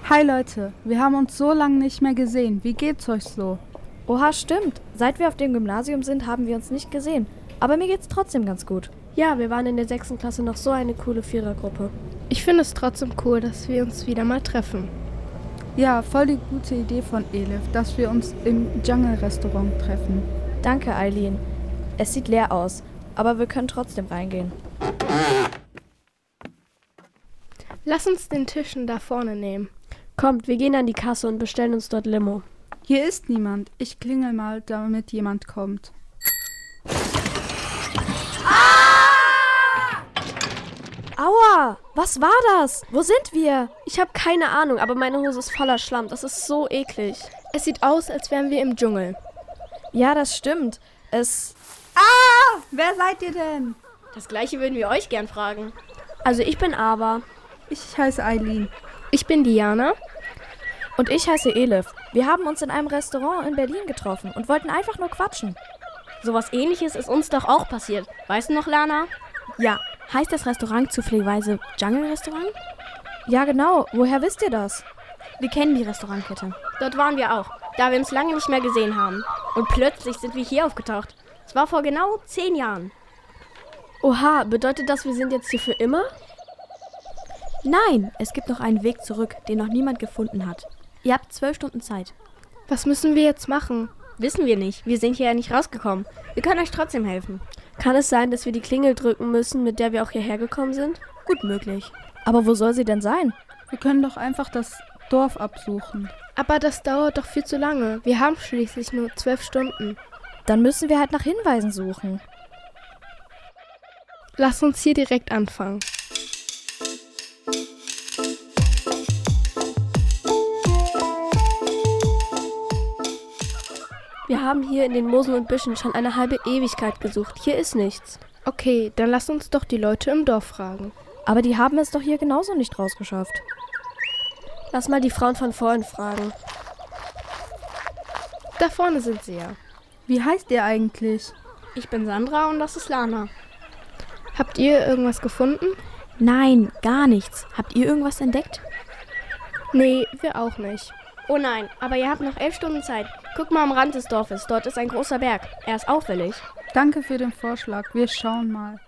Hi Leute, wir haben uns so lange nicht mehr gesehen. Wie geht's euch so? Oha, stimmt. Seit wir auf dem Gymnasium sind, haben wir uns nicht gesehen. Aber mir geht's trotzdem ganz gut. Ja, wir waren in der 6. Klasse noch so eine coole Vierergruppe. Ich finde es trotzdem cool, dass wir uns wieder mal treffen. Ja, voll die gute Idee von Elif, dass wir uns im Jungle-Restaurant treffen. Danke, Eileen. Es sieht leer aus, aber wir können trotzdem reingehen. Lass uns den Tischen da vorne nehmen. Kommt, wir gehen an die Kasse und bestellen uns dort Limo. Hier ist niemand. Ich klingel mal, damit jemand kommt. Aua! Was war das? Wo sind wir? Ich habe keine Ahnung, aber meine Hose ist voller Schlamm. Das ist so eklig. Es sieht aus, als wären wir im Dschungel. Ja, das stimmt. Wer seid ihr denn? Das gleiche würden wir euch gern fragen. Also ich bin Ava. Ich heiße Eileen. Ich bin Diana. Und ich heiße Elif. Wir haben uns in einem Restaurant in Berlin getroffen und wollten einfach nur quatschen. Sowas Ähnliches ist uns doch auch passiert. Weißt du noch, Lana? Ja, heißt das Restaurant zufälligerweise Jungle-Restaurant? Ja, genau. Woher wisst ihr das? Wir kennen die Restaurantkette. Dort waren wir auch, da wir uns lange nicht mehr gesehen haben. Und plötzlich sind wir hier aufgetaucht. Es war vor genau 10 Jahren. Oha, bedeutet das, wir sind jetzt hier für immer? Nein, es gibt noch einen Weg zurück, den noch niemand gefunden hat. Ihr habt 12 Stunden Zeit. Was müssen wir jetzt machen? Wissen wir nicht. Wir sind hier ja nicht rausgekommen. Wir können euch trotzdem helfen. Kann es sein, dass wir die Klingel drücken müssen, mit der wir auch hierher gekommen sind? Gut möglich. Aber wo soll sie denn sein? Wir können doch einfach das Dorf absuchen. Aber das dauert doch viel zu lange. Wir haben schließlich nur 12 Stunden. Dann müssen wir halt nach Hinweisen suchen. Lass uns hier direkt anfangen. Wir haben hier in den Moosen und Büschen schon eine halbe Ewigkeit gesucht. Hier ist nichts. Okay, dann lass uns doch die Leute im Dorf fragen. Aber die haben es doch hier genauso nicht rausgeschafft. Lass mal die Frauen von vorhin fragen. Da vorne sind sie ja. Wie heißt ihr eigentlich? Ich bin Sandra und das ist Lana. Habt ihr irgendwas gefunden? Nein, gar nichts. Habt ihr irgendwas entdeckt? Nee, wir auch nicht. Oh nein, aber ihr habt noch 11 Stunden Zeit. Guck mal am Rand des Dorfes, dort ist ein großer Berg. Er ist auffällig. Danke für den Vorschlag. Wir schauen mal.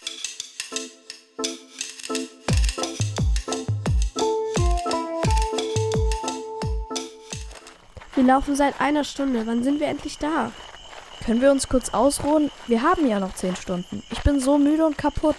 Wir laufen seit einer Stunde. Wann sind wir endlich da? Können wir uns kurz ausruhen? Wir haben ja noch 10 Stunden. Ich bin so müde und kaputt.